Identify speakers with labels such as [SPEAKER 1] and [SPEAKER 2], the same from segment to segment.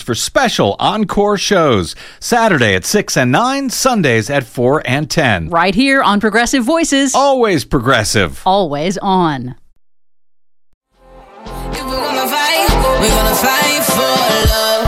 [SPEAKER 1] for special encore shows. Saturday at 6 and 9, Sundays at 4 and 10.
[SPEAKER 2] Right here on Progressive Voices.
[SPEAKER 1] Always progressive.
[SPEAKER 2] Always on.
[SPEAKER 3] If we're gonna fight for love.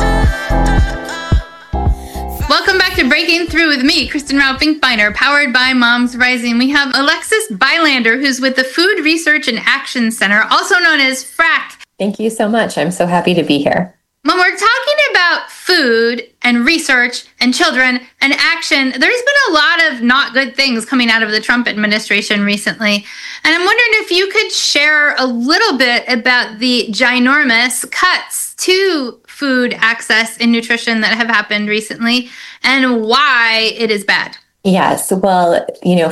[SPEAKER 4] Welcome back to Breaking Through with me, Kristen Rao Finkbeiner, powered by Moms Rising. We have Alexis Bylander, who's with the Food Research and Action Center, also known as FRAC.
[SPEAKER 5] Thank you so much. I'm so happy to be here.
[SPEAKER 4] When we're talking about food and research and children and action, there's been a lot of not good things coming out of the Trump administration recently. And I'm wondering if you could share a little bit about the ginormous cuts to food access and nutrition that have happened recently and why it is bad.
[SPEAKER 5] Yes. Well,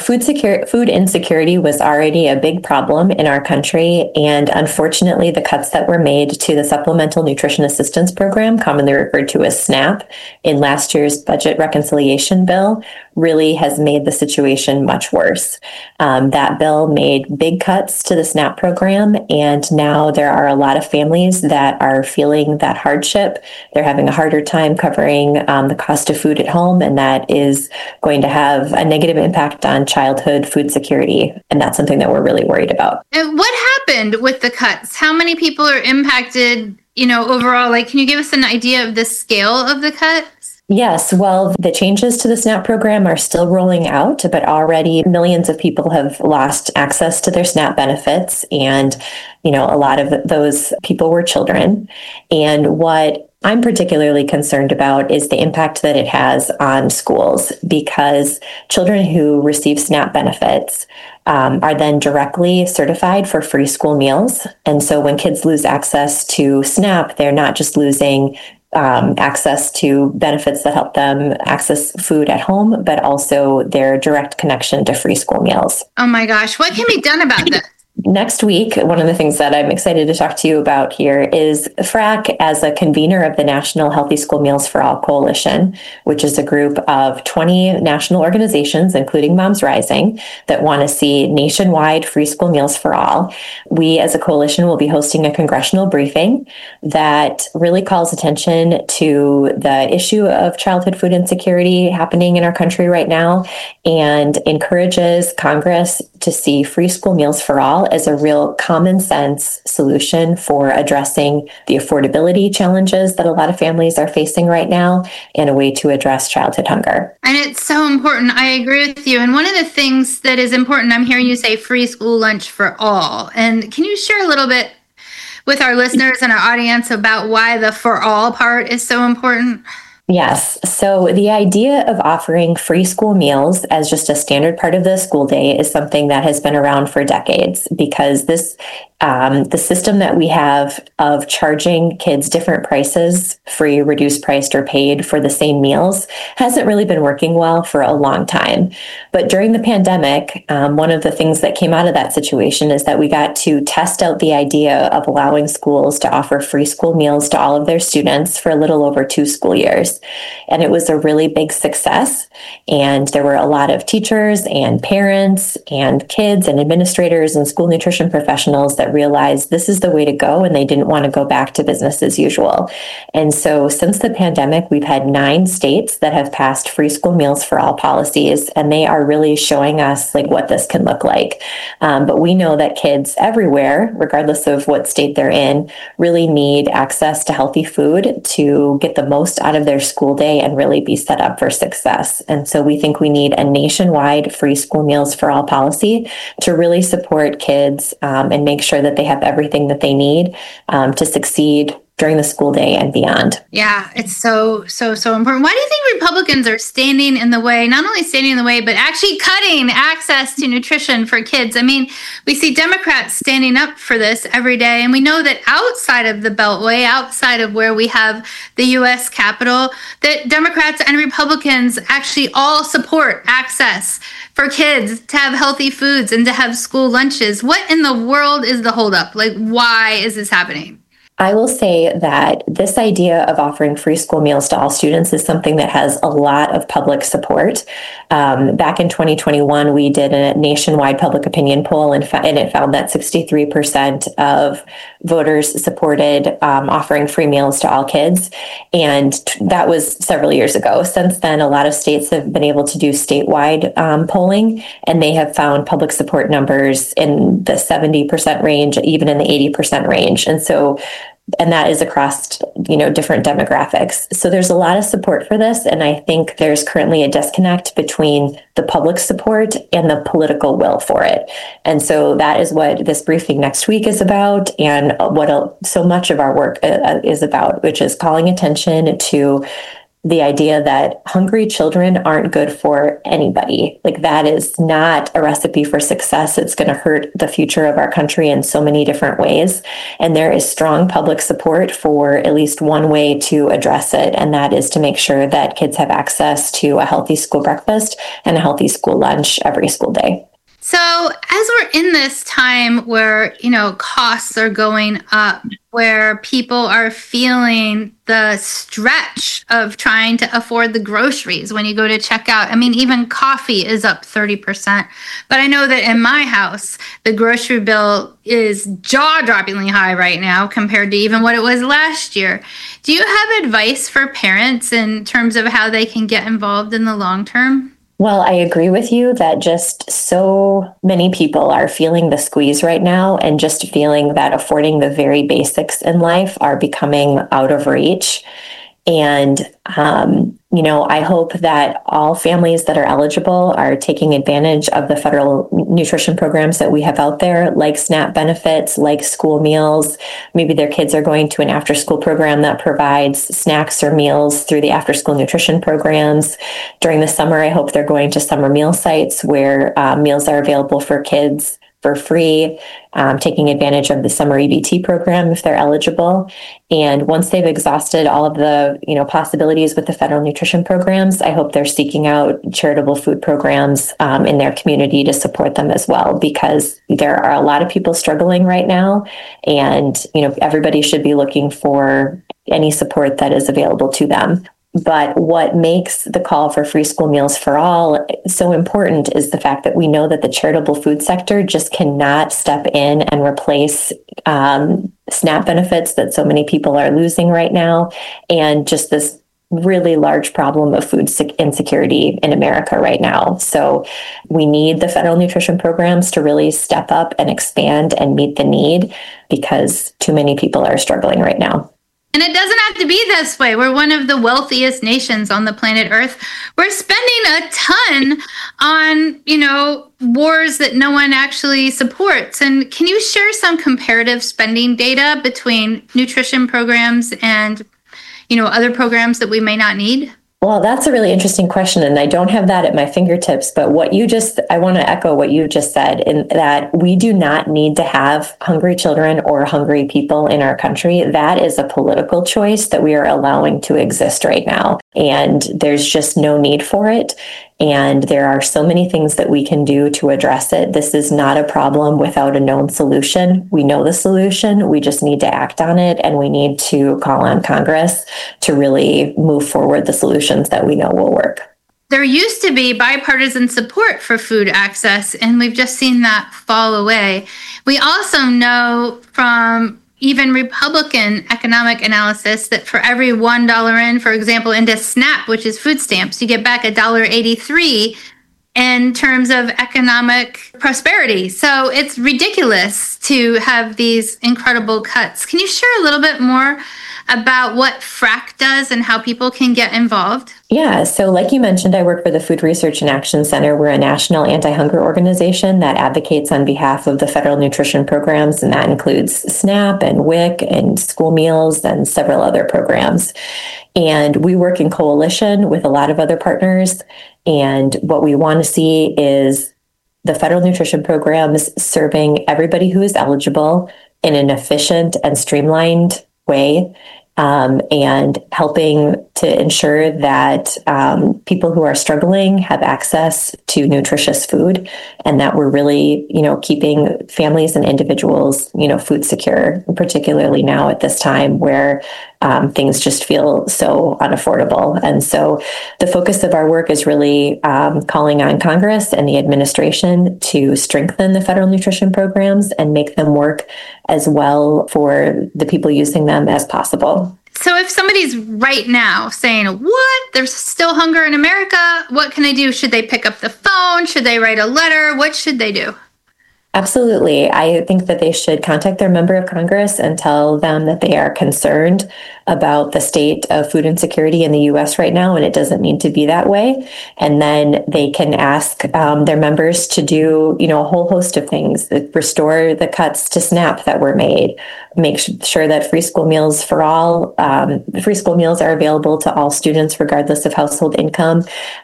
[SPEAKER 5] food insecurity was already a big problem in our country. And unfortunately, the cuts that were made to the Supplemental Nutrition Assistance Program, commonly referred to as SNAP, in last year's budget reconciliation bill really has made the situation much worse. That bill made big cuts to the SNAP program. And now there are a lot of families that are feeling that hardship. They're having a harder time covering the cost of food at home. And that is going to have a negative impact on childhood food security. And that's something that we're really worried about.
[SPEAKER 4] And what happened with the cuts? How many people are impacted, overall? Can you give us an idea of the scale of the cuts?
[SPEAKER 5] Yes. Well, the changes to the SNAP program are still rolling out, but already millions of people have lost access to their SNAP benefits. And, a lot of those people were children. And what I'm particularly concerned about is the impact that it has on schools, because children who receive SNAP benefits are then directly certified for free school meals. And so when kids lose access to SNAP, they're not just losing access to benefits that help them access food at home, but also their direct connection to free school meals.
[SPEAKER 4] Oh my gosh, what can be done about this?
[SPEAKER 5] Next week, one of the things that I'm excited to talk to you about here is FRAC, as a convener of the National Healthy School Meals for All Coalition, which is a group of 20 national organizations, including Moms Rising, that want to see nationwide free school meals for all. We, as a coalition, will be hosting a congressional briefing that really calls attention to the issue of childhood food insecurity happening in our country right now and encourages Congress to see free school meals for all as a real common sense solution for addressing the affordability challenges that a lot of families are facing right now and a way to address childhood hunger.
[SPEAKER 4] And it's so important. I agree with you. And one of the things that is important, I'm hearing you say free school lunch for all. And can you share a little bit with our listeners and our audience about why the for all part is so important?
[SPEAKER 5] Yes. So the idea of offering free school meals as just a standard part of the school day is something that has been around for decades, because the system that we have of charging kids different prices, free, reduced priced, or paid for the same meals, hasn't really been working well for a long time. But during the pandemic, one of the things that came out of that situation is that we got to test out the idea of allowing schools to offer free school meals to all of their students for a little over 2 school years. And it was a really big success. And there were a lot of teachers and parents and kids and administrators and school nutrition professionals that realized this is the way to go, and they didn't want to go back to business as usual. And so since the pandemic, we've had 9 states that have passed free school meals for all policies, and they are really showing us what this can look like. But we know that kids everywhere, regardless of what state they're in, really need access to healthy food to get the most out of their school day and really be set up for success. And so we think we need a nationwide free school meals for all policy to really support kids and make sure that they have everything that they need to succeed during the school day and beyond.
[SPEAKER 4] Yeah, it's so important. Why do you think Republicans are standing in the way, not only standing in the way, but actually cutting access to nutrition for kids? I mean, we see Democrats standing up for this every day, and we know that outside of the Beltway, outside of where we have the U.S. Capitol, that Democrats and Republicans actually all support access for kids to have healthy foods and to have school lunches. What in the world is the holdup? Why is this happening?
[SPEAKER 5] I will say that this idea of offering free school meals to all students is something that has a lot of public support. Back in 2021, we did a nationwide public opinion poll, and it found that 63% of voters supported offering free meals to all kids. And that was several years ago. Since then, a lot of states have been able to do statewide polling, and they have found public support numbers in the 70% range, even in the 80% range. And that is across, different demographics. So there's a lot of support for this. And I think there's currently a disconnect between the public support and the political will for it. And so that is what this briefing next week is about, and what so much of our work is about, which is calling attention to the idea that hungry children aren't good for anybody. Like, that is not a recipe for success. It's going to hurt the future of our country in so many different ways. And there is strong public support for at least one way to address it. And that is to make sure that kids have access to a healthy school breakfast and a healthy school lunch every school day.
[SPEAKER 4] So as we're in this time where, costs are going up, where people are feeling the stretch of trying to afford the groceries when you go to check out. I mean, even coffee is up 30%. But I know that in my house, the grocery bill is jaw-droppingly high right now compared to even what it was last year. Do you have advice for parents in terms of how they can get involved in the long term?
[SPEAKER 5] Well, I agree with you that just so many people are feeling the squeeze right now, and just feeling that affording the very basics in life are becoming out of reach. And, I hope that all families that are eligible are taking advantage of the federal nutrition programs that we have out there, like SNAP benefits, like school meals. Maybe their kids are going to an after-school program that provides snacks or meals through the after-school nutrition programs. During the summer, I hope they're going to summer meal sites where meals are available for kids for free, taking advantage of the summer EBT program if they're eligible. And once they've exhausted all of the possibilities with the federal nutrition programs, I hope they're seeking out charitable food programs in their community to support them as well, because there are a lot of people struggling right now, and everybody should be looking for any support that is available to them. But what makes the call for free school meals for all so important is the fact that we know that the charitable food sector just cannot step in and replace SNAP benefits that so many people are losing right now, and just this really large problem of food insecurity in America right now. So we need the federal nutrition programs to really step up and expand and meet the need, because too many people are struggling right now.
[SPEAKER 4] And it doesn't have to be this way. We're one of the wealthiest nations on the planet Earth. We're spending a ton on, wars that no one actually supports. And can you share some comparative spending data between nutrition programs and, other programs that we may not need?
[SPEAKER 5] Well, that's a really interesting question, and I don't have that at my fingertips, but I want to echo what you just said, in that we do not need to have hungry children or hungry people in our country. That is a political choice that we are allowing to exist right now, and there's just no need for it. And there are so many things that we can do to address it. This is not a problem without a known solution. We know the solution. We just need to act on it. And we need to call on Congress to really move forward the solutions that we know will work.
[SPEAKER 4] There used to be bipartisan support for food access, and we've just seen that fall away. We also know from even Republican economic analysis that for every $1 in, for example, into SNAP, which is food stamps, you get back $1.83 in terms of economic prosperity. So it's ridiculous to have these incredible cuts. Can you share a little bit more about what FRAC does and how people can get involved?
[SPEAKER 5] Yeah, so like you mentioned, I work for the Food Research and Action Center. We're a national anti-hunger organization that advocates on behalf of the federal nutrition programs, and that includes SNAP and WIC and school meals and several other programs. And we work in coalition with a lot of other partners. And what we want to see is the federal nutrition programs serving everybody who is eligible in an efficient and streamlined way, and helping to ensure that people who are struggling have access to nutritious food, and that we're really, keeping families and individuals, food secure, particularly now at this time where things just feel so unaffordable. And so the focus of our work is really calling on Congress and the administration to strengthen the federal nutrition programs and make them work as well for the people using them as possible.
[SPEAKER 4] So if somebody's right now saying, what? There's still hunger in America. What can I do? Should they pick up the phone? Should they write a letter? What should they do?
[SPEAKER 5] Absolutely. I think that they should contact their member of Congress and tell them that they are concerned about the state of food insecurity in the U.S. right now, and it doesn't need to be that way. And then they can ask their members to do, a whole host of things, restore the cuts to SNAP that were made, make sure that free school meals for all, free school meals are available to all students regardless of household income.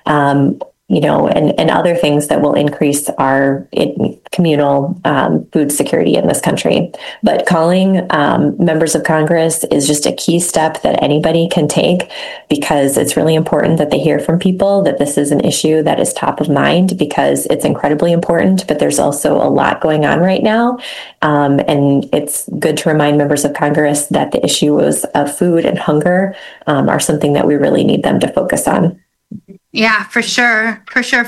[SPEAKER 5] And other things that will increase our communal food security in this country. But calling members of Congress is just a key step that anybody can take, because it's really important that they hear from people that this is an issue that is top of mind, because it's incredibly important, but there's also a lot going on right now. And it's good to remind members of Congress that the issues of food and hunger are something that we really need them to focus on.
[SPEAKER 4] Yeah, for sure.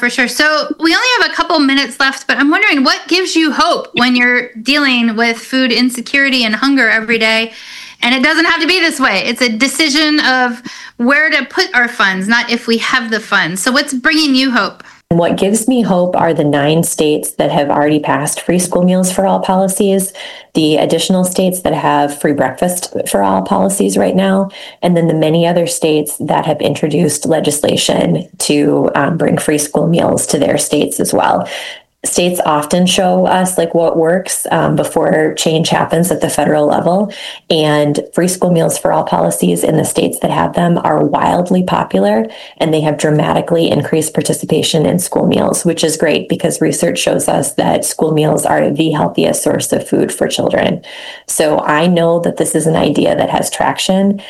[SPEAKER 4] So we only have a couple minutes left, but I'm wondering, what gives you hope when you're dealing with food insecurity and hunger every day? And it doesn't have to be this way. It's a decision of where to put our funds, not if we have the funds. So what's bringing you hope?
[SPEAKER 5] What gives me hope are the 9 states that have already passed free school meals for all policies, the additional states that have free breakfast for all policies right now, and then the many other states that have introduced legislation to bring free school meals to their states as well. States often show us what works before change happens at the federal level, and free school meals for all policies in the states that have them are wildly popular, and they have dramatically increased participation in school meals, which is great because research shows us that school meals are the healthiest source of food for children. So I know that this is an idea that has traction.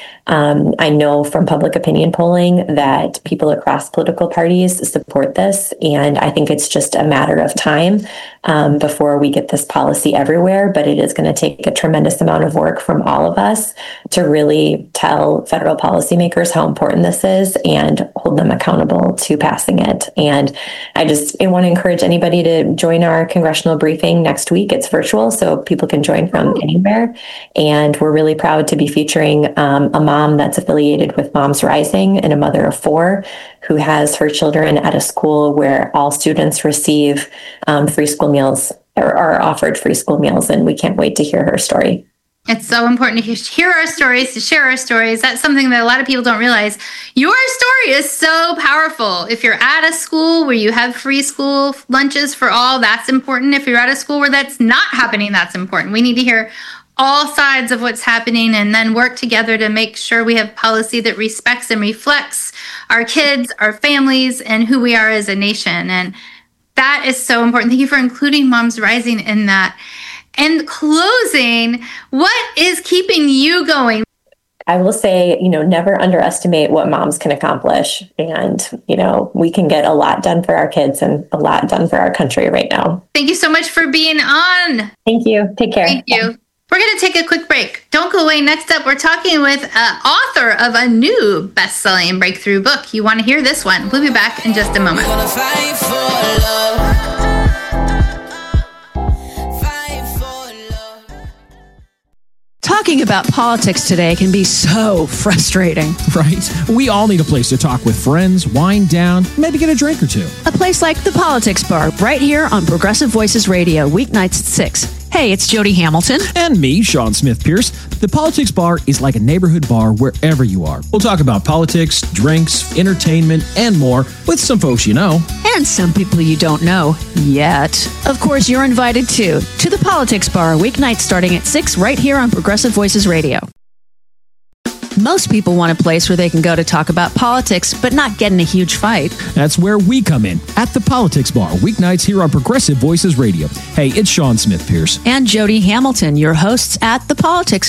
[SPEAKER 5] I know from public opinion polling that people across political parties support this, and I think it's just a matter of time before we get this policy everywhere, but it is going to take a tremendous amount of work from all of us to really tell federal policymakers how important this is and hold them accountable to passing it. And I want to encourage anybody to join our congressional briefing next week. It's virtual, so people can join from anywhere. And we're really proud to be featuring a mom that's affiliated with Moms Rising and a mother of 4 who has her children at a school where all students receive free school meals or are offered free school meals. And we can't wait to hear her story.
[SPEAKER 4] It's so important to hear our stories, to share our stories. That's something that a lot of people don't realize. Your story is so powerful. If you're at a school where you have free school lunches for all, that's important. If you're at a school where that's not happening, that's important. We need to hear all sides of what's happening and then work together to make sure we have policy that respects and reflects our kids, our families, and who we are as a nation. And that is so important. Thank you for including Moms Rising in that. And closing, what is keeping you going?
[SPEAKER 5] I will say, never underestimate what moms can accomplish. And, we can get a lot done for our kids and a lot done for our country right now.
[SPEAKER 4] Thank you so much for being on.
[SPEAKER 5] Thank you. Take care.
[SPEAKER 4] Thank you. We're going to take a quick break. Don't go away. Next up, we're talking with author of a new best-selling breakthrough book. You want to hear this one. We'll be back in just a moment.
[SPEAKER 3] Gonna fight for love.
[SPEAKER 2] Talking about politics today can be so frustrating.
[SPEAKER 6] Right? We all need a place to talk with friends, wind down, maybe get a drink or two.
[SPEAKER 2] A place like the Politics Bar, right here on Progressive Voices Radio, weeknights at 6. Hey, it's Jody Hamilton.
[SPEAKER 6] And me, Sean Smith Pierce. The Politics Bar is like a neighborhood bar wherever you are. We'll talk about politics, drinks, entertainment, and more with some folks you know.
[SPEAKER 2] And some people you don't know yet. Of course, you're invited too to the Politics Bar, weeknights starting at 6 right here on Progressive Voices Radio. Most people want a place where they can go to talk about politics, but not get in a huge fight.
[SPEAKER 6] That's where we come in, at the Politics Bar, weeknights here on Progressive Voices Radio. Hey, it's Sean Smith Pierce.
[SPEAKER 2] And Jody Hamilton, your hosts at the Politics Bar.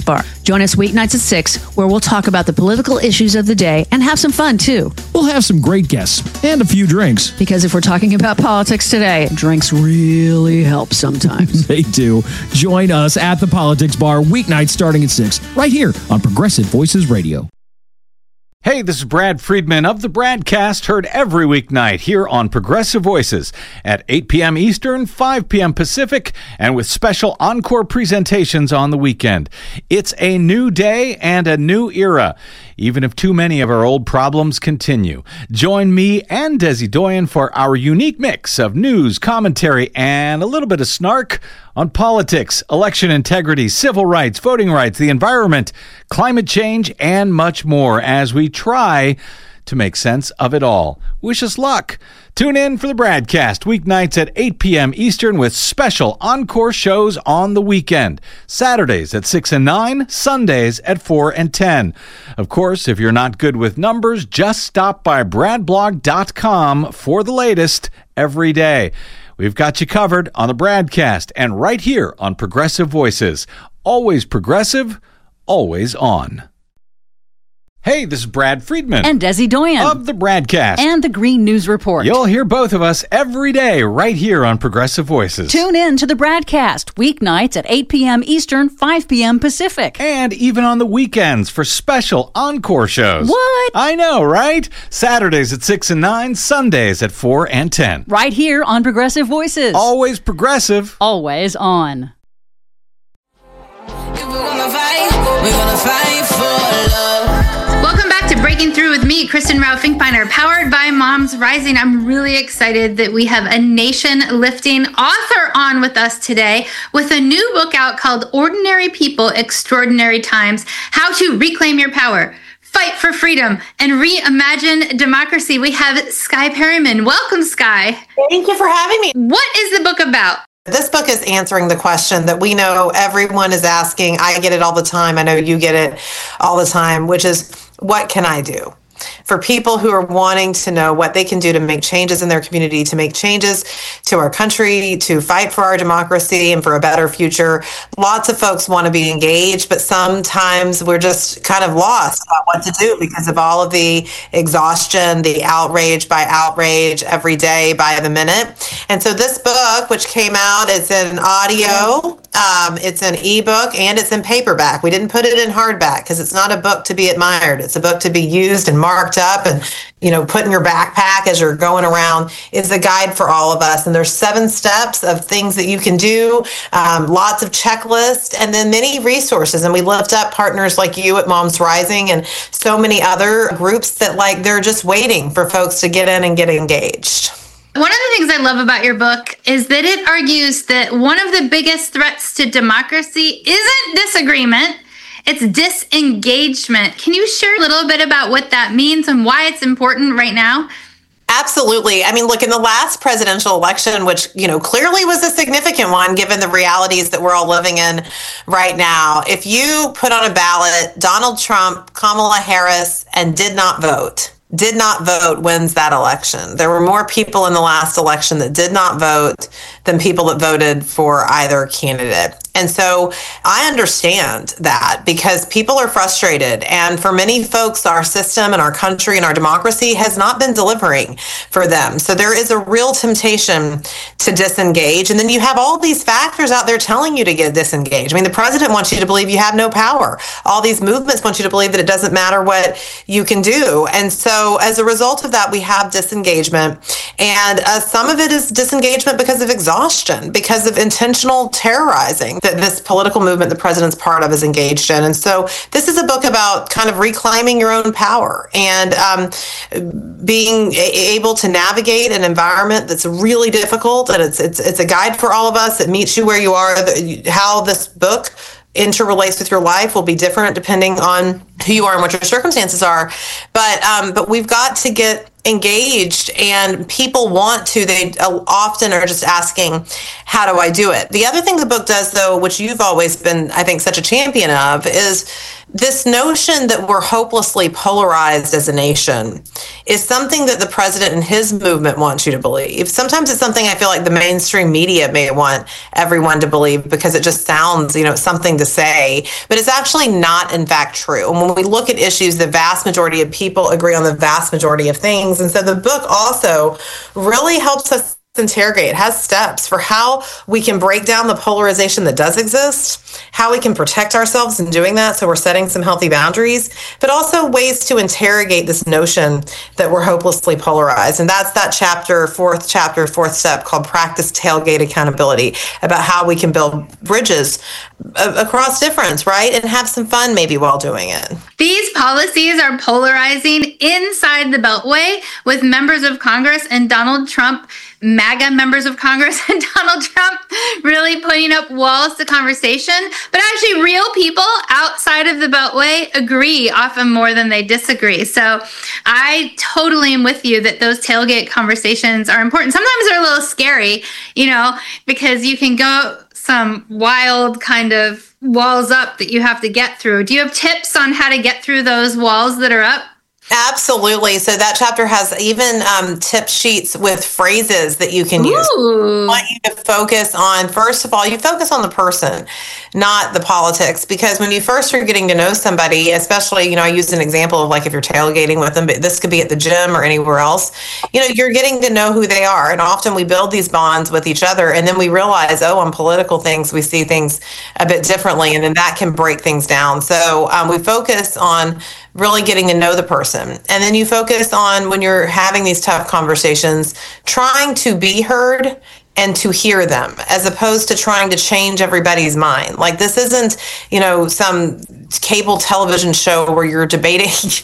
[SPEAKER 2] Join us weeknights at 6, where we'll talk about the political issues of the day and have some fun, too.
[SPEAKER 6] We'll have some great guests and a few drinks.
[SPEAKER 2] Because if we're talking about politics today, drinks really help sometimes.
[SPEAKER 6] They do. Join us at the Politics Bar weeknights starting at 6, right here on Progressive Voices Radio.
[SPEAKER 1] Hey, this is Brad Friedman of the Bradcast, heard every weeknight here on Progressive Voices at 8 p.m. Eastern, 5 p.m. Pacific, and with special encore presentations on the weekend. It's a new day and a new era, even if too many of our old problems continue. Join me and Desi Doyen for our unique mix of news, commentary, and a little bit of snark on politics, election integrity, civil rights, voting rights, the environment, climate change, and much more as we try to make sense of it all. Wish us luck. Tune in for the Bradcast weeknights at 8 p.m. Eastern with special encore shows on the weekend. Saturdays at 6 and 9, Sundays at 4 and 10. Of course, if you're not good with numbers, just stop by bradblog.com for the latest every day. We've got you covered on the Bradcast and right here on Progressive Voices. Always progressive, always on. Hey, this is Brad Friedman.
[SPEAKER 7] And Desi Doyen.
[SPEAKER 1] Of the Bradcast.
[SPEAKER 7] And the Green News Report.
[SPEAKER 1] You'll hear both of us every day right here on Progressive Voices.
[SPEAKER 7] Tune in to the Bradcast, weeknights at 8 p.m. Eastern, 5 p.m. Pacific.
[SPEAKER 1] And even on the weekends for special encore shows.
[SPEAKER 7] What?
[SPEAKER 1] I know, right? Saturdays at 6 and 9, Sundays at 4 and 10.
[SPEAKER 7] Right here on Progressive Voices.
[SPEAKER 1] Always progressive.
[SPEAKER 7] Always on.
[SPEAKER 3] If we're gonna fight for love.
[SPEAKER 4] Welcome back to Breaking Through with me, Kristen Rao Finkbeiner, powered by Moms Rising. I'm really excited that we have a nation-lifting author on with us today with a new book out called Ordinary People, Extraordinary Times, How to Reclaim Your Power, Fight for Freedom, and Reimagine Democracy. We have Skye Perryman. Welcome, Skye.
[SPEAKER 8] Thank you for having me.
[SPEAKER 4] What is the book about?
[SPEAKER 8] This book is answering the question that we know everyone is asking. I get it all the time. I know you get it all the time, which is, what can I do? For people who are wanting to know what they can do to make changes in their community, to make changes to our country, to fight for our democracy and for a better future. Lots of folks want to be engaged, but sometimes we're just kind of lost about what to do because of all of the exhaustion, the outrage by outrage every day by the minute. And so this book, which came out, is in audio, it's an ebook, and it's in paperback. We didn't put it in hardback because it's not a book to be admired. It's a book to be used and marked up and, put in your backpack as you're going around. Is a guide for all of us. And there's 7 steps of things that you can do, lots of checklists, and then many resources. And we lift up partners like you at Moms Rising and so many other groups that they're just waiting for folks to get in and get engaged.
[SPEAKER 4] One of the things I love about your book is that it argues that one of the biggest threats to democracy isn't disagreement, it's disengagement. Can you share a little bit about what that means and why it's important right now?
[SPEAKER 8] Absolutely. I mean, look, in the last presidential election, which, clearly was a significant one, given the realities that we're all living in right now, if you put on a ballot Donald Trump, Kamala Harris, and did not vote, wins that election. There were more people in the last election that did not vote than people that voted for either candidate. And so I understand that because people are frustrated. And for many folks, our system and our country and our democracy has not been delivering for them. So there is a real temptation to disengage. And then you have all these factors out there telling you to get disengaged. I mean, the president wants you to believe you have no power. All these movements want you to believe that it doesn't matter what you can do. And so as a result of that, we have disengagement. And some of it is disengagement because of exhaustion, because of intentional terrorizing that this political movement the president's part of is engaged in. And so this is a book about kind of reclaiming your own power and being able to navigate an environment that's really difficult. And it's a guide for all of us. It meets you where you are. How this book interrelates with your life will be different depending on who you are and what your circumstances are. But we've got to get engaged and people want to. They often are just asking, how do I do it? The other thing the book does, though, which you've always been, I think, such a champion of, is this notion that we're hopelessly polarized as a nation is something that the president and his movement wants you to believe. Sometimes it's something I feel like the mainstream media may want everyone to believe because it just sounds, something to say, but it's actually not, in fact, true. And when we look at issues, the vast majority of people agree on the vast majority of things. And so the book also really helps us interrogate. It has steps for how we can break down the polarization that does exist, how we can protect ourselves in doing that, so we're setting some healthy boundaries, but also ways to interrogate this notion that we're hopelessly polarized. And that's that fourth step called Practice Tailgate Accountability, about how we can build bridges across difference, right? And have some fun maybe while doing it.
[SPEAKER 4] These policies are polarizing inside the Beltway, with members of Congress and Donald Trump, MAGA members of Congress and Donald Trump really putting up walls to conversation. But actually, real people outside of the Beltway agree often more than they disagree. So I totally am with you that those tailgate conversations are important. Sometimes they're a little scary, because you can go some wild kind of walls up that you have to get through. Do you have tips on how to get through those walls that are up?
[SPEAKER 8] Absolutely. So that chapter has even tip sheets with phrases that you can use. I want you to focus on, first of all, you focus on the person, not the politics, because when you first are getting to know somebody, especially, I use an example of like if you're tailgating with them, but this could be at the gym or anywhere else, you're getting to know who they are. And often we build these bonds with each other, and then we realize, on political things, we see things a bit differently, and then that can break things down. So we focus on really getting to know the person. And then you focus on, when you're having these tough conversations, trying to be heard and to hear them, as opposed to trying to change everybody's mind. Like, this isn't, some cable television show where you're debating,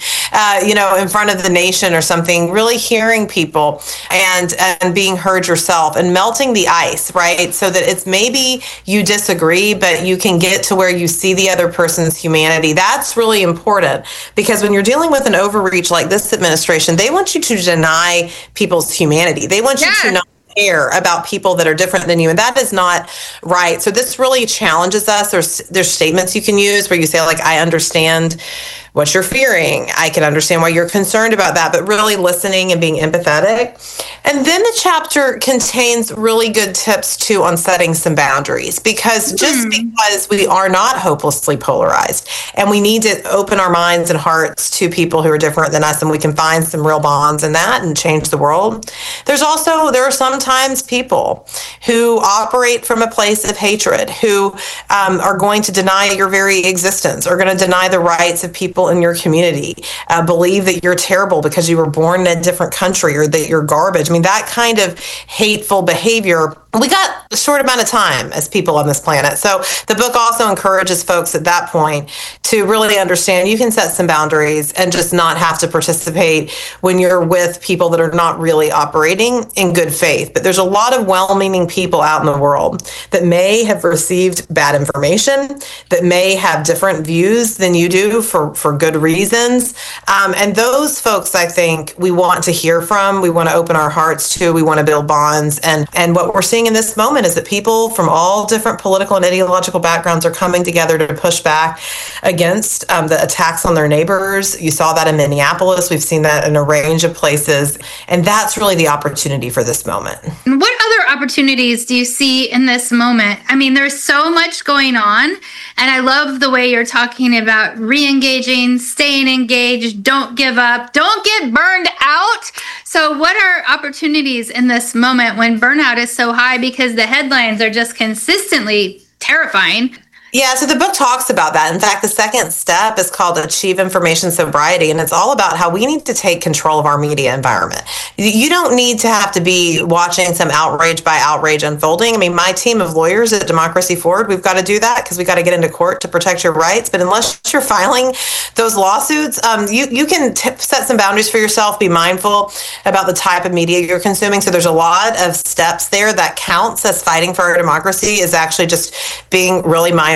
[SPEAKER 8] in front of the nation or something. Really hearing people and being heard yourself and melting the ice, right? So that it's maybe you disagree, but you can get to where you see the other person's humanity. That's really important, because when you're dealing with an overreach like this administration, they want you to deny people's humanity. They want you to not care about people that are different than you, and that is not right. So this really challenges us. There's statements you can use where you say, like, I understand what you're fearing. I can understand why you're concerned about that, but really listening and being empathetic. And then the chapter contains really good tips too on setting some boundaries, because just because we are not hopelessly polarized, and we need to open our minds and hearts to people who are different than us, and we can find some real bonds in that and change the world. There are sometimes people who operate from a place of hatred, who are going to deny your very existence, are going to deny the rights of people in your community, believe that you're terrible because you were born in a different country, or that you're garbage. I mean, that kind of hateful behavior. We got a short amount of time as people on this planet. So the book also encourages folks at that point to really understand you can set some boundaries and just not have to participate when you're with people that are not really operating in good faith. But there's a lot of well-meaning people out in the world that may have received bad information, that may have different views than you do for good reasons. And those folks, I think, we want to hear from. We want to open our hearts to. We want to build bonds. And what we're seeing in this moment is that people from all different political and ideological backgrounds are coming together to push back against the attacks on their neighbors. You saw that in Minneapolis. We've seen that in a range of places. And that's really the opportunity for this moment.
[SPEAKER 4] What other opportunities do you see in this moment? I mean, there's so much going on. And I love the way you're talking about re-engaging, staying engaged, don't give up, don't get burned out. So what are opportunities in this moment when burnout is so high because the headlines are just consistently terrifying?
[SPEAKER 8] Yeah, so the book talks about that. In fact, the second step is called Achieve Information Sobriety, and it's all about how we need to take control of our media environment. You don't need to have to be watching some outrage by outrage unfolding. I mean, my team of lawyers at Democracy Forward, we've got to do that because we got to get into court to protect your rights. But unless you're filing those lawsuits, you can set some boundaries for yourself, be mindful about the type of media you're consuming. So there's a lot of steps there that counts as fighting for our democracy, is actually just being really mindful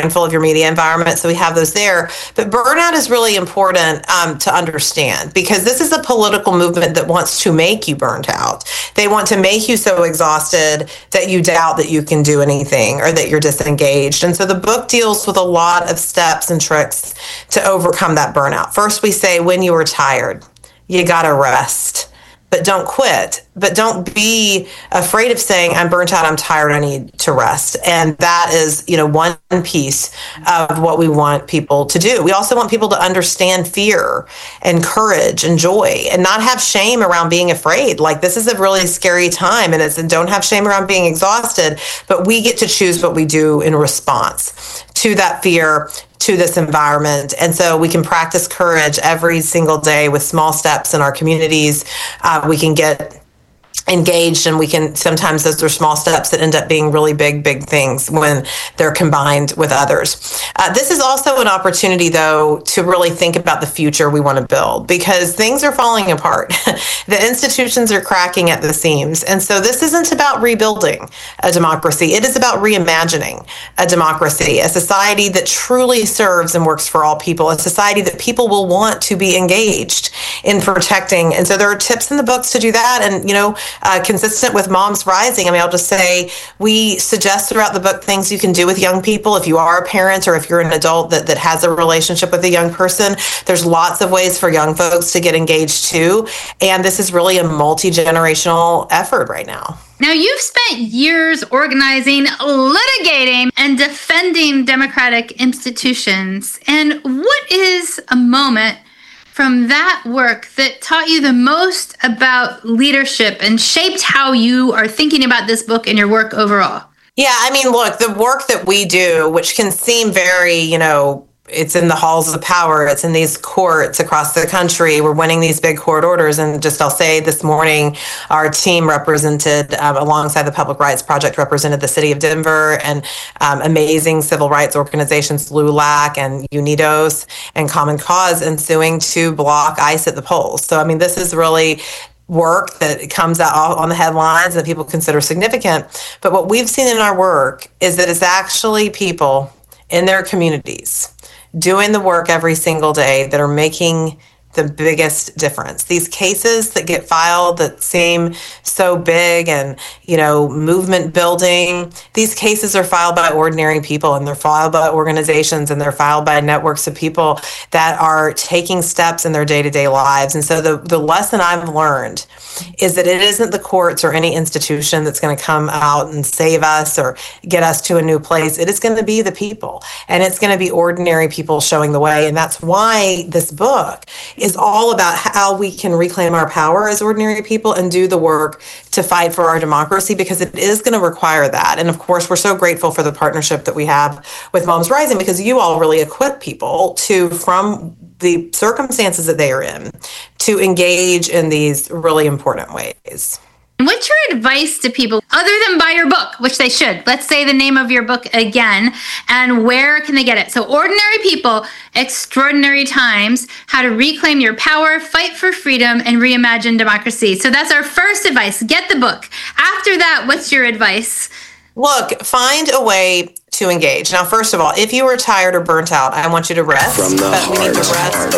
[SPEAKER 8] mindful of your media environment. So we have those there. But burnout is really important to understand, because this is a political movement that wants to make you burnt out. They want to make you so exhausted that you doubt that you can do anything or that you're disengaged. And so the book deals with a lot of steps and tricks to overcome that burnout. First, we say when you are tired, you got to rest. But don't quit. But don't be afraid of saying, I'm burnt out, I'm tired, I need to rest. And that is, one piece of what we want people to do. We also want people to understand fear and courage and joy and not have shame around being afraid. Like, this is a really scary time, and don't have shame around being exhausted, but we get to choose what we do in response to that fear, to this environment. And so we can practice courage every single day with small steps in our communities. We can get engaged, and sometimes those are small steps that end up being really big things when they're combined with others. This is also an opportunity, though, to really think about the future we want to build, because things are falling apart. The institutions are cracking at the seams. And so this isn't about rebuilding a democracy. It is about reimagining a democracy, a society that truly serves and works for all people, a society that people will want to be engaged in protecting. And so there are tips in the books to do that. And, consistent with Moms Rising, I'll just say we suggest throughout the book things you can do with young people. If you are a parent or if you're an adult that has a relationship with a young person, there's lots of ways for young folks to get engaged too. And this is really a multi-generational effort right now.
[SPEAKER 4] Now, you've spent years organizing, litigating, and defending democratic institutions. And what is a moment from that work that taught you the most about leadership and shaped how you are thinking about this book and your work overall?
[SPEAKER 8] Yeah, look, the work that we do, which can seem very, it's in the halls of power. It's in these courts across the country. We're winning these big court orders. And I'll say this morning, our team represented, alongside the Public Rights Project, represented the city of Denver and amazing civil rights organizations, LULAC and UNIDOS and Common Cause, and suing to block ICE at the polls. So, this is really work that comes out on the headlines that people consider significant. But what we've seen in our work is that it's actually people in their communities doing the work every single day that are making the biggest difference. These cases that get filed that seem so big and, movement building, these cases are filed by ordinary people, and they're filed by organizations, and they're filed by networks of people that are taking steps in their day-to-day lives. And so the lesson I've learned is that it isn't the courts or any institution that's going to come out and save us or get us to a new place. It is going to be the people, and it's going to be ordinary people showing the way. And that's why this book is all about how we can reclaim our power as ordinary people and do the work to fight for our democracy, because it is going to require that. And of course, we're so grateful for the partnership that we have with Moms Rising, because you all really equip people to, from the circumstances that they are in, to engage in these really important ways.
[SPEAKER 4] What's your advice to people other than buy your book, which they should? Let's say the name of your book again, and where can they get it? So Ordinary People, Extraordinary Times, How to Reclaim Your Power, Fight for Freedom, and Reimagine Democracy. So that's our first advice. Get the book. After that, what's your advice?
[SPEAKER 8] Look, find a way to engage. Now, first of all, if you are tired or burnt out, I want you to rest. But we need to rest